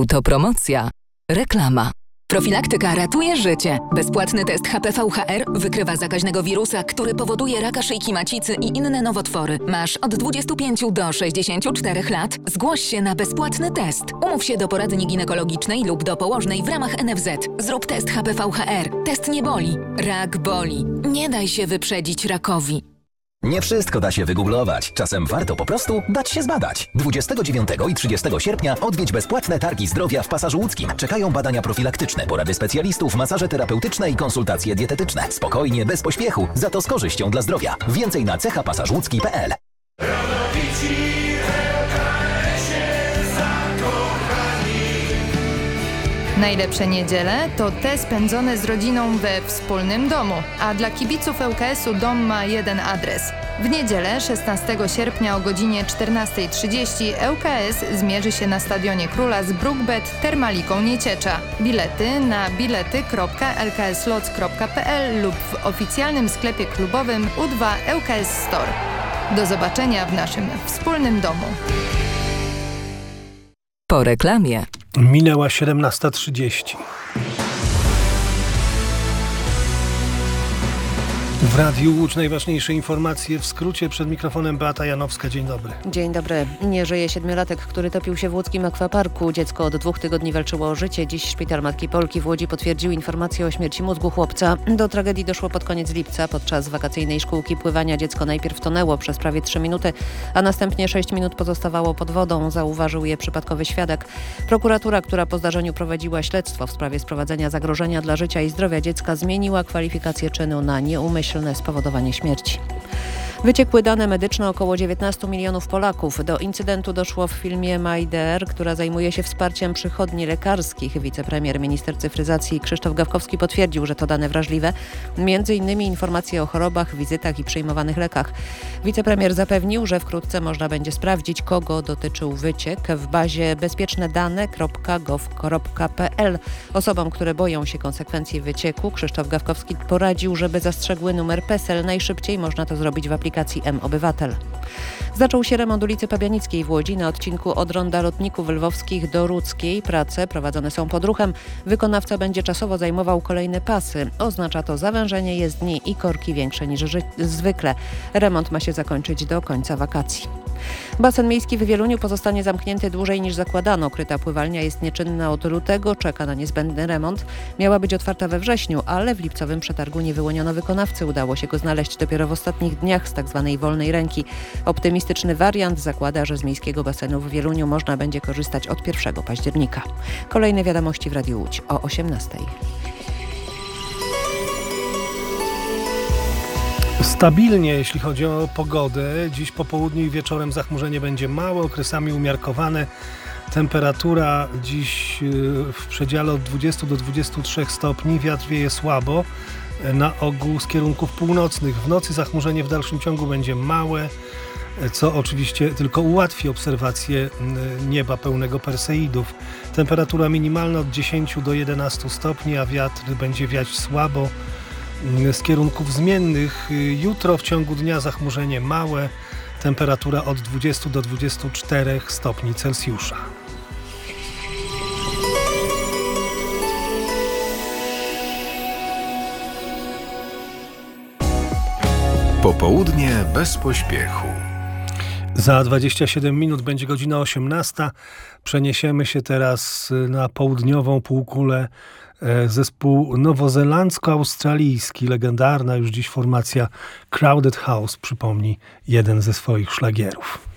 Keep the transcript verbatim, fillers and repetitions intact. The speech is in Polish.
Autopromocja. Reklama. Profilaktyka ratuje życie. Bezpłatny test H P V H R wykrywa zakaźnego wirusa, który powoduje raka szyjki macicy i inne nowotwory. Masz od dwudziestu pięciu do sześćdziesięciu czterech lat? Zgłoś się na bezpłatny test. Umów się do poradni ginekologicznej lub do położnej w ramach N F Z. Zrób test H P V H R. Test nie boli. Rak boli. Nie daj się wyprzedzić rakowi. Nie wszystko da się wygooglować. Czasem warto po prostu dać się zbadać. dwudziestego dziewiątego i trzydziestego sierpnia odwiedź bezpłatne targi zdrowia w Pasażu Łódzkim. Czekają badania profilaktyczne, porady specjalistów, masaże terapeutyczne i konsultacje dietetyczne. Spokojnie, bez pośpiechu, za to z korzyścią dla zdrowia. Więcej na cecha pasaż łódzki kropka p l. Najlepsze niedziele to te spędzone z rodziną we wspólnym domu, a dla kibiców L K S-u dom ma jeden adres. W niedzielę szesnastego sierpnia o godzinie czternastej trzydzieści L K S zmierzy się na Stadionie Króla z Brookbet Termaliką Nieciecza. Bilety na bilety kropka l k s lots kropka p l lub w oficjalnym sklepie klubowym U dwa L K S Store. Do zobaczenia w naszym wspólnym domu. Po reklamie. Minęła siedemnasta trzydzieści. W Radiu Łódź najważniejsze informacje w skrócie. Przed mikrofonem Beata Janowska. Dzień dobry. Dzień dobry. Nie żyje siedmiolatek, który topił się w łódzkim akwaparku. Dziecko od dwóch tygodni walczyło o życie. Dziś Szpital Matki Polki w Łodzi potwierdził informację o śmierci mózgu chłopca. Do tragedii doszło pod koniec lipca. Podczas wakacyjnej szkółki pływania dziecko najpierw tonęło przez prawie trzy minuty, a następnie sześć minut pozostawało pod wodą. Zauważył je przypadkowy świadek. Prokuratura, która po zdarzeniu prowadziła śledztwo w sprawie sprowadzenia zagrożenia dla życia i zdrowia dziecka, zmieniła kwalifikację czynu na nieumyślne spowodowanie śmierci. Wyciekły dane medyczne około dziewiętnastu milionów Polaków. Do incydentu doszło w firmie MyDR, która zajmuje się wsparciem przychodni lekarskich. Wicepremier, minister cyfryzacji Krzysztof Gawkowski potwierdził, że to dane wrażliwe. Między innymi informacje o chorobach, wizytach i przyjmowanych lekach. Wicepremier zapewnił, że wkrótce można będzie sprawdzić, kogo dotyczył wyciek w bazie bezpieczne-dane kropka gov kropka p l. Osobom, które boją się konsekwencji wycieku, Krzysztof Gawkowski poradził, żeby zastrzegły numer PESEL. Najszybciej można to zrobić w aplikacji aplikacji M-Obywatel. Zaczął się remont ulicy Pabianickiej w Łodzi na odcinku od ronda Lotników Lwowskich do Rudzkiej. Prace prowadzone są pod ruchem. Wykonawca będzie czasowo zajmował kolejne pasy. Oznacza to zawężenie jezdni i korki większe niż ży- zwykle. Remont ma się zakończyć do końca wakacji. Basen miejski w Wieluniu pozostanie zamknięty dłużej niż zakładano. Kryta pływalnia jest nieczynna od lutego, czeka na niezbędny remont. Miała być otwarta we wrześniu, ale w lipcowym przetargu nie wyłoniono wykonawcy. Udało się go znaleźć dopiero w ostatnich dniach z tak zwanej wolnej ręki. Optymistyczny wariant zakłada, że z miejskiego basenu w Wieluniu można będzie korzystać od pierwszego października. Kolejne wiadomości w Radiu Łódź o osiemnastej. Stabilnie, jeśli chodzi o pogodę. Dziś po południu i wieczorem zachmurzenie będzie małe, okresami umiarkowane. Temperatura dziś w przedziale od dwudziestu do dwudziestu trzech stopni. Wiatr wieje słabo, na ogół z kierunków północnych. W nocy zachmurzenie w dalszym ciągu będzie małe, co oczywiście tylko ułatwi obserwację nieba pełnego Perseidów. Temperatura minimalna od dziesięciu do jedenastu stopni, a wiatr będzie wiać słabo z kierunków zmiennych. Jutro w ciągu dnia zachmurzenie małe, temperatura od dwudziestu do dwudziestu czterech stopni Celsjusza. Popołudnie bez pośpiechu. Za dwadzieścia siedem minut będzie godzina osiemnasta. Przeniesiemy się teraz na południową półkulę. Zespół nowozelandzko-australijski, legendarna już dziś formacja Crowded House przypomni jeden ze swoich szlagierów.